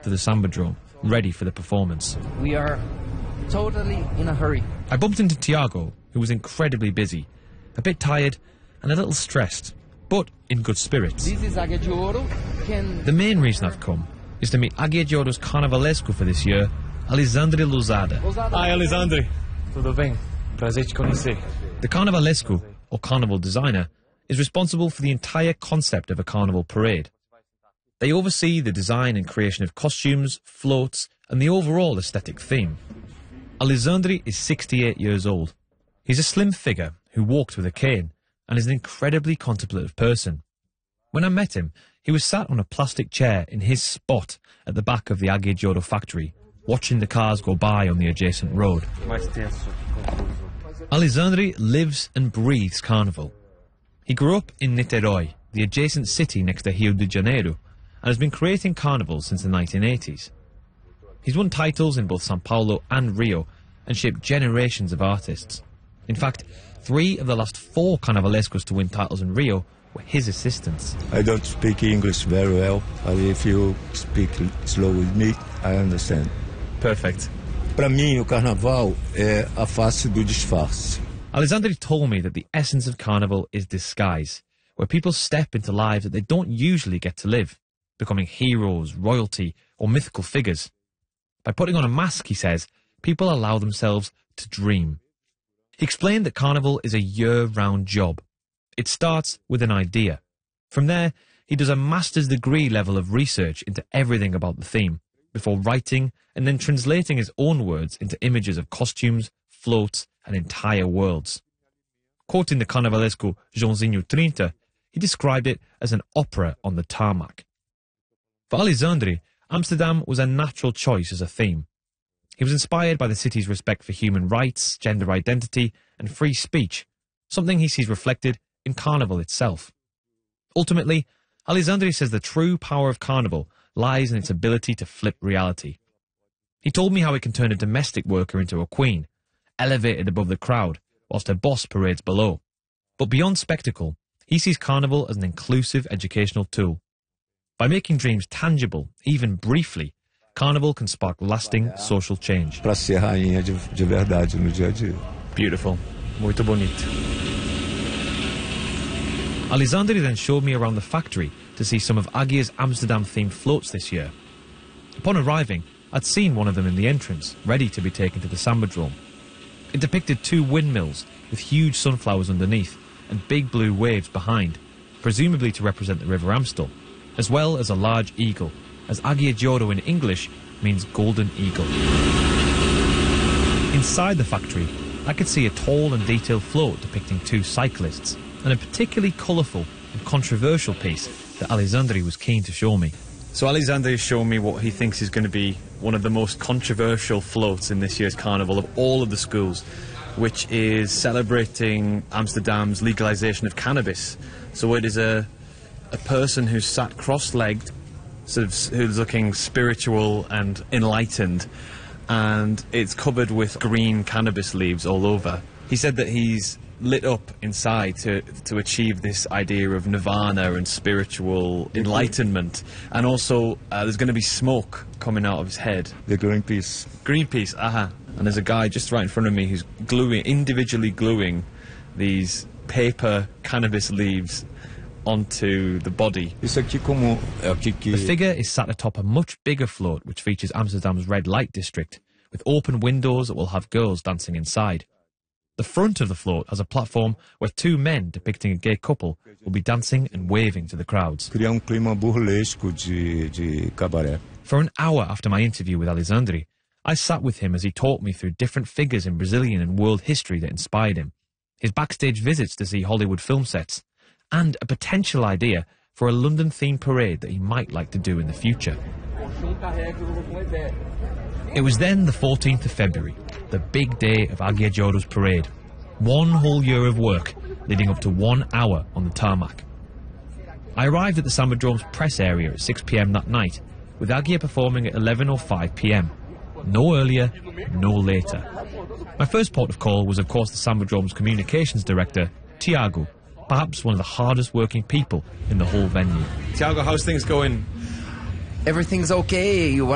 to the Sambadrome, ready for the performance. We are totally in a hurry. I bumped into Tiago, who was incredibly busy, a bit tired and a little stressed, but in good spirits. This is Águia de Ouro. The main reason I've come is to meet Águia de Ouro's Carnavalesco for this year, Alexandre Lousada. Hi, Alexandre. Tudo bem? Prazer te conhecer. The Carnavalesco, or carnival designer, is responsible for the entire concept of a carnival parade. They oversee the design and creation of costumes, floats, and the overall aesthetic theme. Alexandre is 68 years old. He's a slim figure who walks with a cane and is an incredibly contemplative person. When I met him, he was sat on a plastic chair in his spot at the back of the Águia de Ouro factory, watching the cars go by on the adjacent road. Alexandre lives and breathes carnival. He grew up in Niterói, the adjacent city next to Rio de Janeiro, and has been creating carnivals since the 1980s. He's won titles in both São Paulo and Rio and shaped generations of artists. In fact, 3 of the last 4 Carnavalescos to win titles in Rio were his assistants. I don't speak English very well, but if you speak slow with me, I understand. Perfect. Para mim, o carnaval é a face do disfarce. Alexandre told me that the essence of carnival is disguise, where people step into lives that they don't usually get to live, becoming heroes, royalty, or mythical figures. By putting on a mask, he says, people allow themselves to dream. He explained that carnival is a year-round job. It starts with an idea. From there, he does a master's degree level of research into everything about the theme, before writing and then translating his own words into images of costumes, floats, and entire worlds. Quoting the Carnavalesco Joãozinho 30, he described it as an opera on the tarmac. For Alexandre, Amsterdam was a natural choice as a theme. He was inspired by the city's respect for human rights, gender identity, and free speech, something he sees reflected in Carnival itself. Ultimately, Alexandre says the true power of Carnival lies in its ability to flip reality. He told me how it can turn a domestic worker into a queen, elevated above the crowd, whilst her boss parades below. But beyond spectacle, he sees Carnival as an inclusive educational tool. By making dreams tangible, even briefly, Carnival can spark lasting social change. Para ser rainha de verdade no dia a dia. Beautiful. Muito bonito. Alexandre then showed me around the factory to see some of Águia's Amsterdam-themed floats this year. Upon arriving, I'd seen one of them in the entrance, ready to be taken to the Sambadrome. It depicted 2 windmills with huge sunflowers underneath and big blue waves behind, presumably to represent the River Amstel, as well as a large eagle, as Águia de Ouro in English means golden eagle. Inside the factory, I could see a tall and detailed float depicting 2 cyclists, and a particularly colourful and controversial piece that Alexandre was keen to show me. So Alexandre is showing me what he thinks is going to be one of the most controversial floats in this year's carnival of all of the schools, which is celebrating Amsterdam's legalisation of cannabis. So it is a person who's sat cross-legged, sort of who's looking spiritual and enlightened, and it's covered with green cannabis leaves all over. He said that he's lit up inside to achieve this idea of nirvana and spiritual enlightenment, and also there's going to be smoke coming out of his head. The Greenpeace. Greenpeace, aha. And there's a guy just right in front of me who's individually gluing these paper cannabis leaves onto the body. The figure is sat atop a much bigger float which features Amsterdam's red light district, with open windows that will have girls dancing inside. The front of the float has a platform where 2 men depicting a gay couple will be dancing and waving to the crowds. Clima burlesco de cabaré. For an hour after my interview with Alexandre, I sat with him as he talked me through different figures in Brazilian and world history that inspired him, his backstage visits to see Hollywood film sets, and a potential idea for a London-themed parade that he might like to do in the future. It was then the 14th of February, the big day of Águia de Ouro's parade. 1 whole year of work, leading up to 1 hour on the tarmac. I arrived at the Sambadrome's press area at 6 p.m. that night, with Águia performing at 11:05 p.m. No earlier, no later. My first port of call was of course the Sambadrome's communications director, Tiago, perhaps one of the hardest working people in the whole venue. Tiago, how's things going? Everything's okay.